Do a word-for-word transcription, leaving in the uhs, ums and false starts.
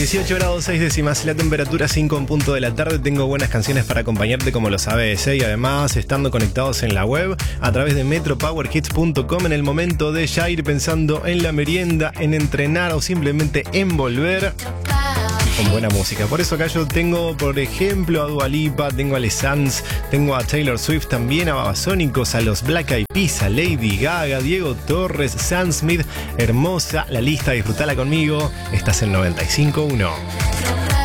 dieciocho grados seis décimas, la temperatura cinco en punto de la tarde. Tengo buenas canciones para acompañarte, como lo sabes, ¿eh? Y además estando conectados en la web a través de metro power hits punto com en el momento de ya ir pensando en la merienda, en entrenar o simplemente en volver con buena música. Por eso acá yo tengo, por ejemplo, a Dua Lipa, tengo a Les Sans, tengo a Taylor Swift, también a Babasónicos, a los Black Eyed Peas, a Lady Gaga, Diego Torres, Sam Smith, hermosa la lista, disfrutala conmigo. Estás en noventa y cinco punto uno.